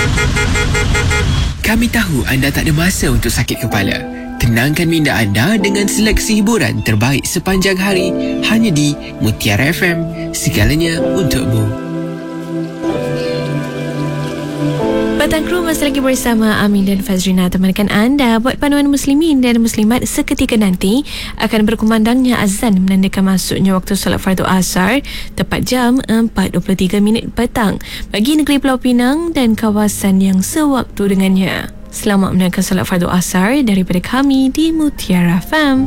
Kami tahu anda tak ada masa untuk sakit kepala. Tenangkan minda anda dengan seleksi hiburan terbaik sepanjang hari hanya di Mutiara FM. Segalanya untukmu. Petang Kru masih lagi bersama Amin dan Fazrina temankan anda buat panduan muslimin dan muslimat. Seketika nanti akan berkumandangnya azan menandakan masuknya waktu solat fardu asar tepat jam 4.23 petang bagi negeri Pulau Pinang dan kawasan yang sewaktu dengannya. Selamat menunaikan solat fardu asar daripada kami di Mutiara FM.